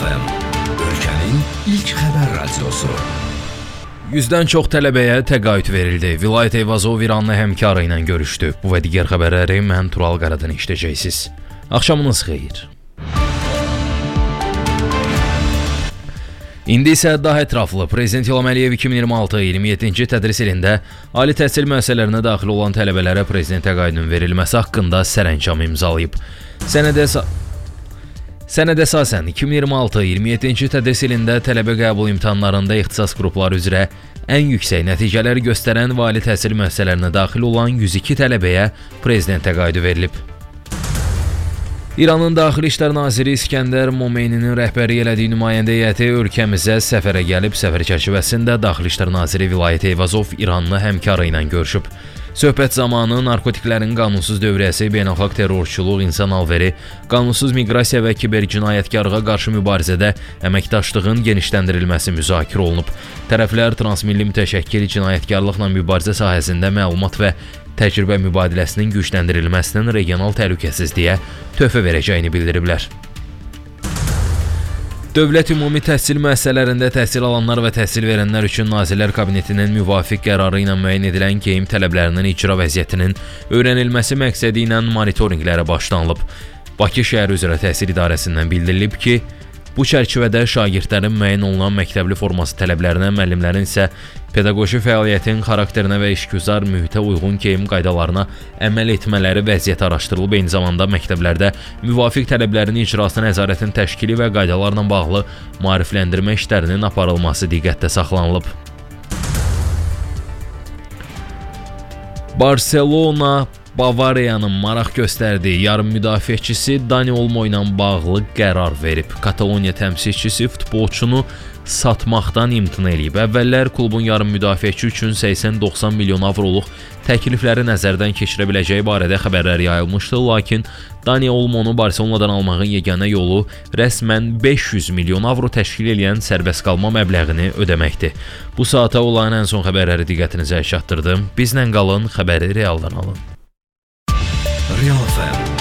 FM, ölkənin ilk xəbər radiosu. 100-dən çox tələbəyə təqaüd verildi. Vilayət Eyvazov İranlı həmkarı ilə görüşdü. Bu və digər xəbərləri mən Tural Qaradan işləyəcəksiniz. Axşamınız xeyir. İndi isə daha ətraflı Prezident İlham Əliyev 2026-27-ci tədris ilində ali təhsil müəssisələrinə daxil olan tələbələrə prezident təqaüdünün verilməsi haqqında sərəncam imzalayıb. Sənəd əsasən 2026-27-ci tədris ilində tələbə qəbul imtahanlarında ixtisas qrupları üzrə ən yüksək nəticələri göstərən və ali təhsil müəssisələrinə daxil olan 102 tələbəyə prezident təqaüdü verilib. İranın Daxili İşlər Naziri İskəndər Momeyninin rəhbərlik elədiyi nümayəndə heyəti ölkəmizə səfərə gəlib, səfər çərçivəsində Daxili İşlər Naziri Vilayət Eyvazov İranlı həmkarı ilə görüşüb. Söhbət zamanı narkotiklərin qanunsuz dövriyyəsi, beynəlxalq terrorçuluq, insan alveri, qanunsuz miqrasiya və kibercinayətkarlığa qarşı mübarizədə əməkdaşlığın genişləndirilməsi müzakirə olunub. Tərəflər transmilli mütəşəkkil cinayətkarlıqla mübarizə sahəsində məlumat və təcrübə mübadiləsinin gücləndirilməsinin regional təhlükəsizliyə töhfə verəcəyini bildiriblər. Dövlət ümumi təhsil müəssisələrində təhsil alanlar və təhsil verənlər üçün Nazirlər Kabinetinin müvafiq qərarı ilə müəyyən edilən geyim tələblərinin icra vəziyyətinin öyrənilməsi məqsədi ilə monitorinqlərə başlanılıb. Bakı şəhər üzrə təhsil idarəsindən bildirilib ki, bu çərçivədə şagirdlərin müəyyən olunan məktəbli forması tələblərinə, müəllimlərin isə pedaqoji fəaliyyətin xarakterinə və işgüzar mühitə uyğun geyim qaydalarına əməl etmələri vəziyyəti araşdırılıb. Eyni zamanda məktəblərdə müvafiq tələblərin icrasına nəzarətin təşkili və qaydalarla bağlı maarifləndirmə işlərinin aparılması diqqətdə saxlanılıb. Barselona Bavariyanın maraq göstərdiyi yarım müdafiəçisi Dani Olmo ilə bağlı qərar verib. Kataloniya təmsilçisi futbolçunu satmaqdan imtina eləyib. Əvvəllər klubun yarım müdafiəçi üçün 80-90 milyon avroluq təklifləri nəzərdən keçirə biləcəyi barədə xəbərlər yayılmışdı, lakin Dani Olmonu Barselonadan almağın yeganə yolu rəsmən 500 milyon avro təşkil edən sərbəst qalma məbləğini ödəməkdir. Bu saata olan ən son xəbərləri diqqətinizə çatdırdım. Bizlə qalın, xəbəri realdan alın. Real FM